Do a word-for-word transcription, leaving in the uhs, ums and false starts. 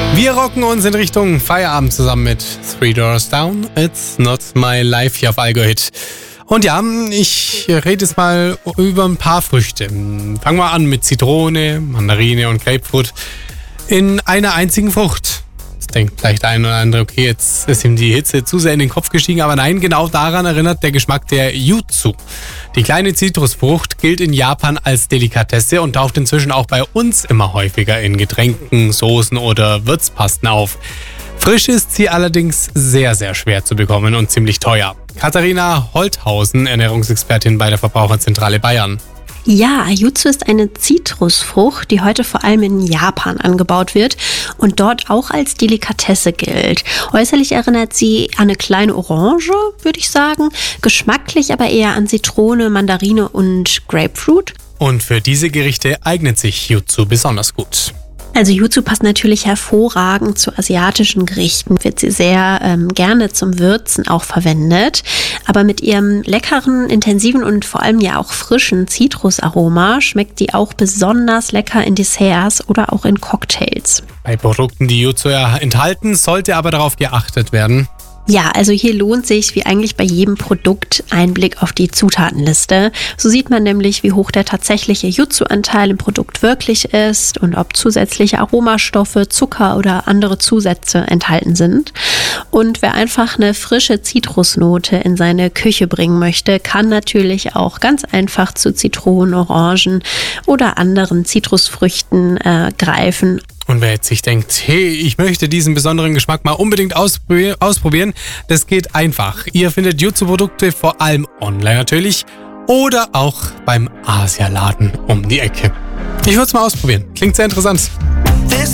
Wir rocken uns in Richtung Feierabend zusammen mit Three Doors Down, It's Not My Life hier auf Algohit. Und ja, ich rede jetzt mal über ein paar Früchte. Fangen wir an mit Zitrone, Mandarine und Grapefruit in einer einzigen Frucht. Jetzt denkt vielleicht der eine oder andere, okay, jetzt ist ihm die Hitze zu sehr in den Kopf gestiegen, aber nein, genau daran erinnert der Geschmack der Yuzu. Die kleine Zitrusfrucht gilt in Japan als Delikatesse und taucht inzwischen auch bei uns immer häufiger in Getränken, Soßen oder Würzpasten auf. Frisch ist sie allerdings sehr, sehr schwer zu bekommen und ziemlich teuer. Katharina Holthausen, Ernährungsexpertin bei der Verbraucherzentrale Bayern. Ja, Yuzu ist eine Zitrusfrucht, die heute vor allem in Japan angebaut wird und dort auch als Delikatesse gilt. Äußerlich erinnert sie an eine kleine Orange, würde ich sagen, geschmacklich aber eher an Zitrone, Mandarine und Grapefruit. Und für diese Gerichte eignet sich Yuzu besonders gut. Also Yuzu passt natürlich hervorragend zu asiatischen Gerichten, wird sie sehr ähm, gerne zum Würzen auch verwendet. Aber mit ihrem leckeren, intensiven und vor allem ja auch frischen Zitrusaroma schmeckt die auch besonders lecker in Desserts oder auch in Cocktails. Bei Produkten, die Yuzu enthalten, sollte aber darauf geachtet werden. Ja, also hier lohnt sich wie eigentlich bei jedem Produkt ein Blick auf die Zutatenliste. So sieht man nämlich, wie hoch der tatsächliche Yuzu-Anteil im Produkt wirklich ist und ob zusätzliche Aromastoffe, Zucker oder andere Zusätze enthalten sind. Und wer einfach eine frische Zitrusnote in seine Küche bringen möchte, kann natürlich auch ganz einfach zu Zitronen, Orangen oder anderen Zitrusfrüchten äh, greifen. Und wer jetzt sich denkt, hey, ich möchte diesen besonderen Geschmack mal unbedingt ausprobieren, das geht einfach. Ihr findet Yuzu-Produkte vor allem online natürlich oder auch beim Asialaden um die Ecke. Ich würde es mal ausprobieren. Klingt sehr interessant.